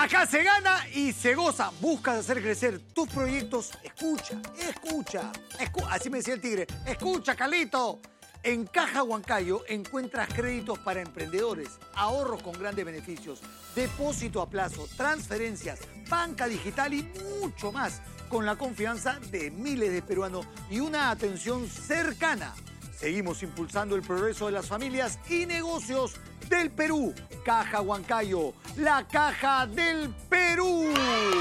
Acá se gana y se goza. Buscas hacer crecer tus proyectos. Escucha. Así me decía el tigre. Escucha, Calito. En Caja Huancayo encuentras créditos para emprendedores, ahorros con grandes beneficios, depósito a plazo, transferencias, banca digital y mucho más, con la confianza de miles de peruanos y una atención cercana. Seguimos impulsando el progreso de las familias y negocios del Perú. Caja Huancayo, la caja del Perú.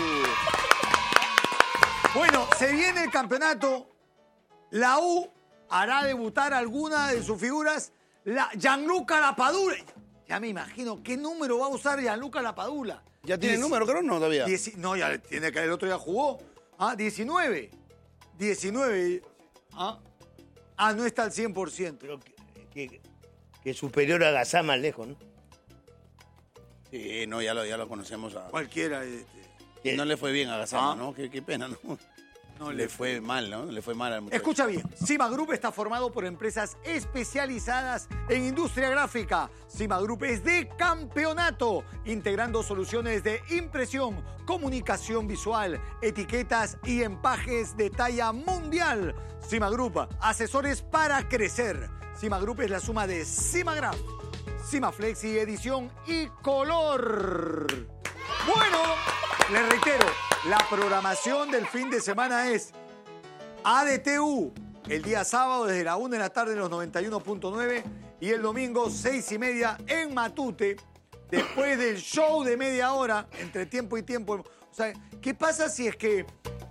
Bueno, se viene el campeonato. La U hará debutar alguna de sus figuras. Gianluca Lapadula. Ya me imagino qué número va a usar Gianluca Lapadula. ¿Ya tiene número, creo, no todavía? No, ya tiene que el otro día jugó. 19. 19. No está al 100%. Pero que superior a Gazá más lejos, ¿no? Sí, no, ya lo conocemos. Cualquiera. No le fue bien a Gazama, ¿no? Qué pena, ¿no? No le fue mal, ¿no? Le fue mal al muchacho. Escucha bien, Cima Group está formado por empresas especializadas en industria gráfica. Cima Group es de campeonato, integrando soluciones de impresión, comunicación visual, etiquetas y empaques de talla mundial. Cima Group, asesores para crecer. Cima Group es la suma de Cimagraph, Cimaflexi, edición y color. Bueno, les reitero, la programación del fin de semana es ADTU, el día sábado desde la 1 de la tarde en los 91.9 y el domingo 6:30 en Matute, después del show de media hora, entre tiempo y tiempo. O sea, ¿qué pasa si es que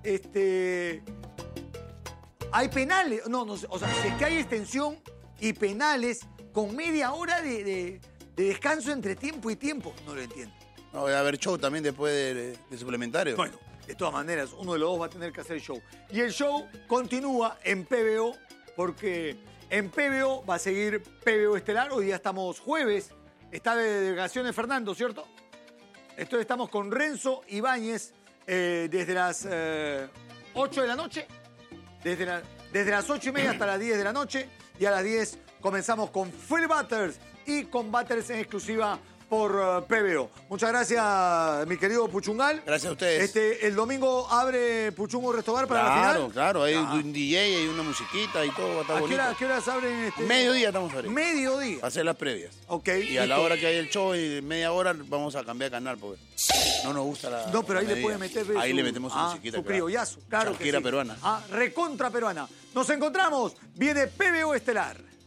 hay penales? No, o sea, si es que hay extensión y penales con media hora de descanso entre tiempo y tiempo. No lo entiendo. No, va a haber show también después de suplementario. Bueno, de todas maneras, uno de los dos va a tener que hacer el show. Y el show continúa en PBO, porque en PBO va a seguir PBO Estelar. Hoy día estamos jueves. Está de vacaciones Fernando, ¿cierto? Entonces estamos con Renzo Ibáñez desde las 8 de la noche. Desde las 8:30 hasta las 10 de la noche. Y a las 10 comenzamos con Phil Butters y con Butters en exclusiva por PBO. Muchas gracias, mi querido Puchungal. Gracias a ustedes. El domingo abre Puchungo Restobar para la final. Claro, hay un DJ, hay una musiquita y todo, va a estar bonito. ¿A qué horas abren? Mediodía estamos abriendo. Mediodía. Va a ser las previas. Ok. Y a la hora que hay el show, y media hora, vamos a cambiar de canal, porque no nos gusta la. No, pero ahí la le puede meter. Ahí le metemos su musiquita. Su criollazo, claro. Shakira que sí. peruana. Recontra peruana. Nos encontramos. Viene PBO Estelar.